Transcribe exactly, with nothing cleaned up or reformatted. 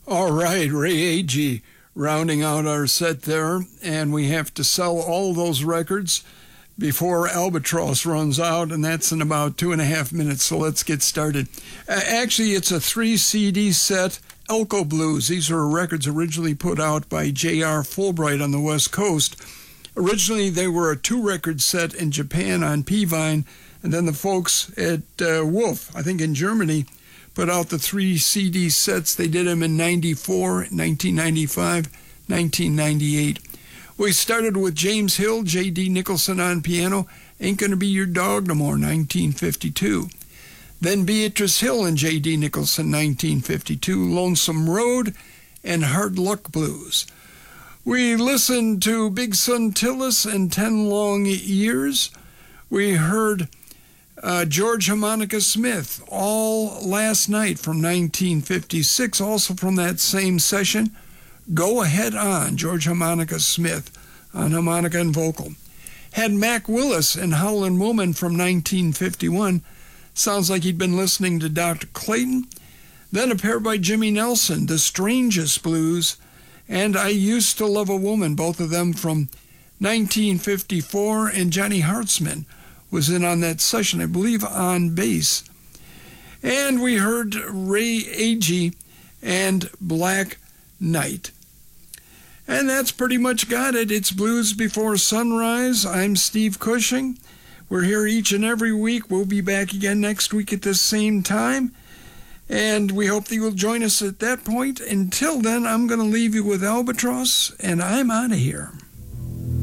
All right, Ray Agee rounding out our set there, and we have to sell all those records before Albatross runs out, and that's in about two and a half minutes, so let's get started. Uh, actually, it's a three C D set, Elko Blues. These are records originally put out by J R Fulbright on the West Coast. Originally, they were a two-record set in Japan on P-Vine, and then the folks at uh, Wolf, I think in Germany, put out the three C D sets. They did them in ninety-four, nineteen ninety-five, nineteen ninety-eight. We started with James Hill, J D Nicholson on piano, Ain't Gonna Be Your Dog No More, nineteen fifty-two. Then Beatrice Hill and J D Nicholson, nineteen fifty-two, Lonesome Road, and Hard Luck Blues. We listened to Big Son Tillis and Ten Long Years. We heard uh, George Harmonica Smith, All Last Night from nineteen fifty-six, also from that same session. Go Ahead On, George Harmonica Smith on harmonica and vocal. Had Mac Willis and Howlin' Woman from nineteen fifty-one. Sounds like he'd been listening to Doctor Clayton. Then a pair by Jimmy Nelson, The Strangest Blues, and I Used to Love a Woman, both of them from nineteen fifty-four, and Johnny Hartzman was in on that session, I believe on bass. And we heard Ray Agee and Black Knight. And that's pretty much got it. It's Blues Before Sunrise. I'm Steve Cushing. We're here each and every week. We'll be back again next week at the same time. And we hope that you'll join us at that point. Until then, I'm going to leave you with Albatross, and I'm out of here.